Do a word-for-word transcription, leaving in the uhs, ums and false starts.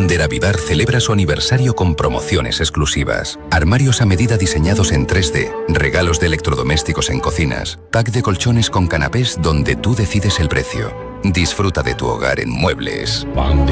Deravivar celebra su aniversario con promociones exclusivas. Armarios a medida diseñados en tres D, regalos de electrodomésticos en cocinas, pack de colchones con canapés donde tú decides el precio. Disfruta de tu hogar en Muebles.